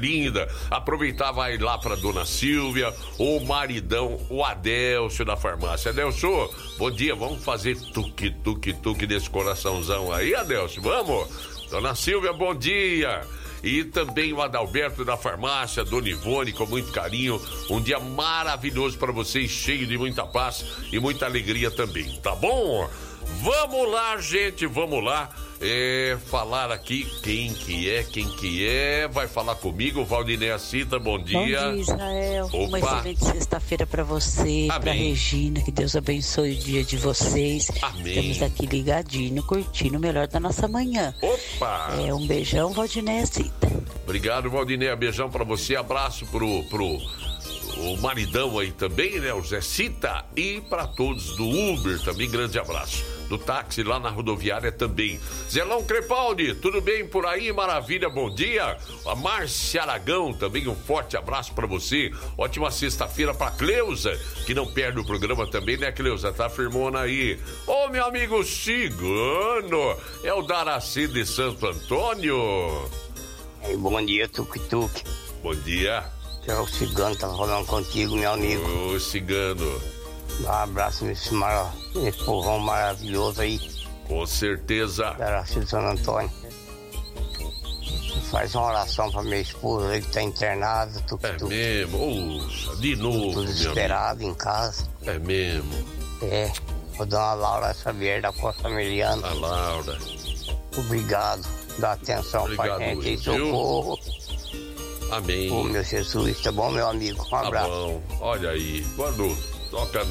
linda. Aproveitar, vai lá pra Dona Silvia, o maridão, o Adélcio da farmácia. Adélcio, bom dia, vamos fazer tuque desse coraçãozão aí, Adélcio, vamos? Dona Silvia, bom dia. E também o Adalberto da farmácia, Dona Ivone, com muito carinho. Um dia maravilhoso para vocês, cheio de muita paz e muita alegria também, tá bom? Vamos lá, gente, vamos lá. Falar aqui quem que é. Vai falar comigo, Valdinéia Cita, bom dia. Bom dia, Israel. Opa. Uma excelente sexta-feira para você, para Regina, que Deus abençoe o dia de vocês. Amém. Estamos aqui ligadinho, curtindo o melhor da nossa manhã. Opa! Um beijão, Valdinéia Cita. Obrigado, Valdinéia, beijão para você, abraço pro o maridão aí também, né, o Zé Cita, e para todos do Uber também, grande abraço. Do táxi lá na rodoviária também. Zelão Crepaldi, tudo bem por aí? Maravilha, bom dia. A Márcia Aragão, também um forte abraço para você. Ótima sexta-feira para Cleusa, que não perde o programa também, né, Cleusa? Tá firmona aí. Ô, meu amigo Cigano, é o Daracê de Santo Antônio. Bom dia, Tuk-Tuk. Bom dia. É o Cigano, tá falando contigo, meu amigo. Ô, Cigano. Dá um abraço nesse povão maravilhoso aí. Com certeza. Daracê de Santo Antônio. Faz uma oração pra minha esposa aí que tá internada. É mesmo? Oxa, de novo, tudo desesperado em casa. É mesmo? Vou dar uma Laura Xavier da Costa Meliana. A Laura. Obrigado. Dá atenção pra gente aí, socorro. Amém. Ô, meu Jesus, tá bom, meu amigo? Um abraço. Tá bom, olha aí, quando toca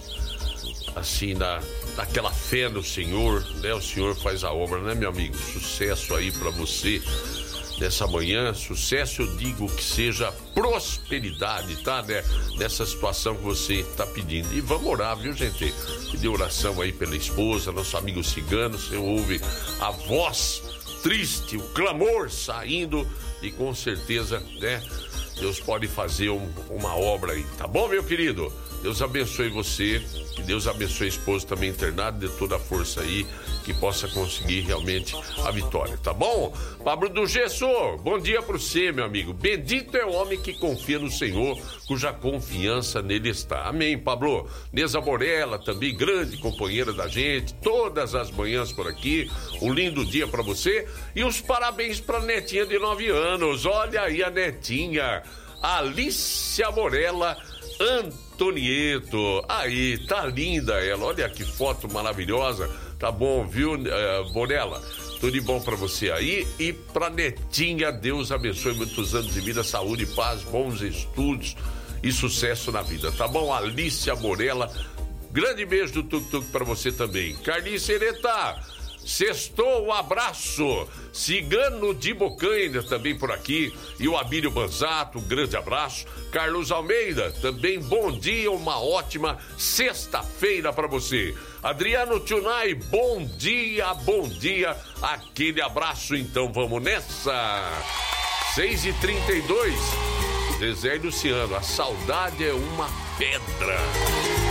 naquela fé no Senhor, né? O Senhor faz a obra, né, meu amigo? Sucesso aí pra você nessa manhã, sucesso, eu digo que seja prosperidade, tá, né? Nessa situação que você tá pedindo. E vamos orar, viu, gente? Pedir oração aí pela esposa, nosso amigo Cigano, você ouve a voz triste, o clamor saindo e com certeza, né, Deus pode fazer uma obra aí, tá bom, meu querido? Deus abençoe você, que Deus abençoe a esposa também internada, dê toda a força aí, que possa conseguir realmente a vitória, tá bom? Pablo do Gesso, bom dia pra você, meu amigo. Bendito é o homem que confia no Senhor, cuja confiança nele está. Amém, Pablo. Neza Morella, também grande companheira da gente, todas as manhãs por aqui. Um lindo dia pra você e os parabéns pra netinha de 9 anos. Olha aí a netinha, Alícia Morella Antonieto. Aí, tá linda ela, olha que foto maravilhosa. Tá bom, viu, Morella? Tudo de bom pra você aí e pra netinha, Deus abençoe muitos anos de vida, saúde, paz, bons estudos e sucesso na vida, tá bom? Alícia Morella, grande beijo do Tuk-Tuk pra você também. Carlinhos Sereta, sextou, um abraço. Cigano de Bocaina também por aqui. E o Abílio Banzato, um grande abraço. Carlos Almeida, também bom dia, uma ótima sexta-feira para você. Adriano Tunai, bom dia, aquele abraço, então vamos nessa. 6h32, Zezé e Luciano, a saudade é uma pedra.